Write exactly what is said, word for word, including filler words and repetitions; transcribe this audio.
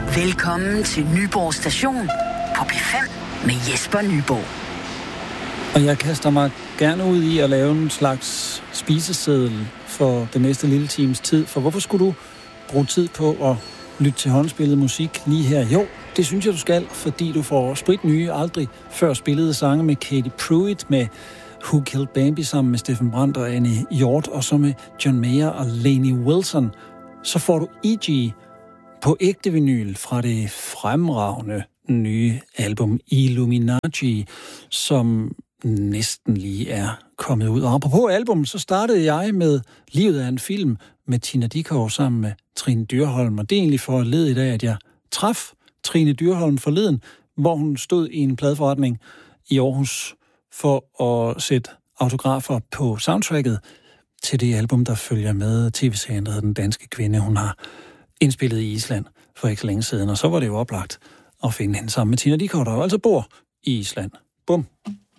Velkommen til Nyborg Station på P fem med Jesper Nyborg. Og jeg kaster mig gerne ud i at lave en slags spiseseddel for den næste lille times tid. For hvorfor skulle du bruge tid på at lytte til håndspillet musik lige her? Jo, det synes jeg, du skal, fordi du får sprit nye, aldrig før spillede sange med Katie Pruitt, med Who Killed Bambi sammen med Steffen Brandt og Annie Hjort, og så med John Mayer og Lainey Wilson. Så får du E G på ægte vinyl fra det fremragende nye album Illuminati, som næsten lige er kommet ud. Og apropos album, så startede jeg med Livet af en film med Tina Dickow sammen med Trine Dyrholm, og det er egentlig for at lede i dag, at jeg traf Trine Dyrholm forleden, hvor hun stod i en pladeforretning i Aarhus for at sætte autografer på soundtracket til det album, der følger med tv-serien, der hedder Den Danske Kvinde. Hun har indspillet i Island for ikke så længe siden, og så var det jo oplagt at finde hende sammen med Tina Dickow, der jo altså bor i Island. Bum.